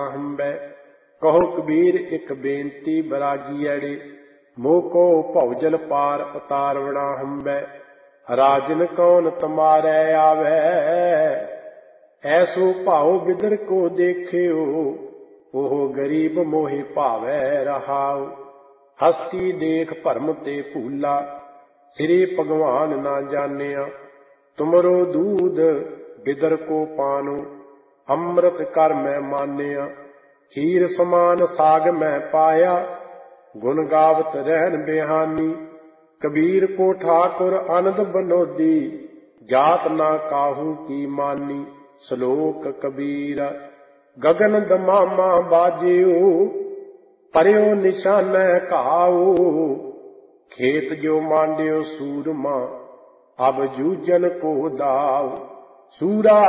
ਹੰਬੈ। ਕਹੋ ਕਬੀਰ ਇੱਕ ਬੇਨਤੀ ਬਰਾਗੀ ਐੜੇ, ਮੋਕੋ ਭਉਜਲ ਪਾਰ ਉਤਾਰਵਣਾ ਹੰਬੈ। ਰਾਜਨ ਕੌਣ ਤੁਮਾਰੈ ਆਵੈ, ਐਸੋ ਭਾਉ ਬਿਦਰ ਕੋ ਦੇਖਿਓ। ਉਹ ਗਰੀਬ ਮੋਹਿ ਭਾਵੈ ਰਹਾਉ। ਹਸਤੀ ਦੇਖ ਭਰਮ ਤੇ ਭੂਲਾ, ਸ੍ਰੀ ਭਗਵਾਨ ਨਾ ਜਾਣਿਆ। ਤੁਮਰੋ ਦੂਧ ਬਿਦਰ ਕੋ ਪਾਨੋ, ਅੰਮ੍ਰਿਤ ਕਰ ਮੈਂ ਮਾਨਿਆ। ਖੀਰ ਸਮਾਨ ਸਾਗ ਮੈਂ ਪਾਇਆ, ਗੁਣ ਗਾਵਤ ਰਹਿਣ ਬਿਹਾਨੀ। ਕਬੀਰ ਕੋ ਠਾਕੁਰ ਆਨੰਦ ਬਨੋਦੀ, ਜਾਤ ਨਾ ਕਾਹੂ ਕੀ ਮਾਨੀ। ਸ਼ਲੋਕ ਕਬੀਰ। ਗਗਨ ਦਮਾਮਾ ਬਾਜਿਓ, ਪਰਿਓ ਨਿਸ਼ਾਨੈ ਘਾਉ। ਖੇਤ ਜੋ ਮਾਂਡਿਓ ਸੂਰਮਾ, ਅਬ ਜੂਝਨ ਕੋ ਦਾਉ। ਸੂਰਾ